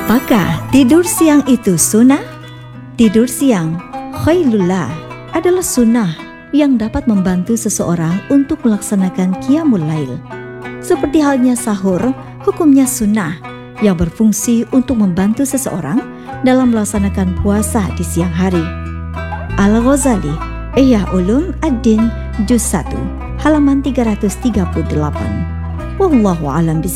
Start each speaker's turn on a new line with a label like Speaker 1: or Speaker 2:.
Speaker 1: Apakah tidur siang itu sunnah? Tidur siang, khairullah, adalah sunnah yang dapat membantu seseorang untuk melaksanakan qiyamul lail. Seperti halnya sahur, hukumnya sunnah yang berfungsi untuk membantu seseorang dalam melaksanakan puasa di siang hari. Al-Ghazali, Ihya Ulum Ad-Din, Juz 1, halaman 338. Wallahu a'lam bishawab.